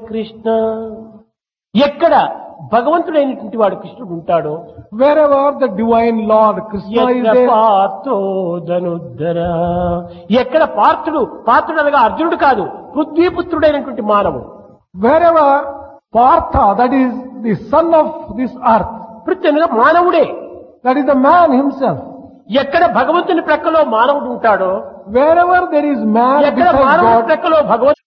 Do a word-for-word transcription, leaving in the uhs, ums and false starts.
కృష్ణ. ఎక్కడ భగవంతుడైనటువంటి వాడు కృష్ణుడు ఉంటాడో, wherever the divine Lord Krishna is ఎక్కడ there, పార్థో ధనుద్ధర, ఎక్కడ పార్థుడు, పార్థుడు అనగా అర్జునుడు కాదు, పృథ్వీపుత్రుడైనటువంటి మానవుడు. wherever Partha, that is the son of this earth, Prithvi అనగా మానవుడే. that is the man himself. ఎక్కడ భగవంతుని ప్రక్కలో మానవుడు ఉంటాడో, Wherever there is man ఎక్కడ beside మానవుడి God, ప్రక్కలో భగవంతుడు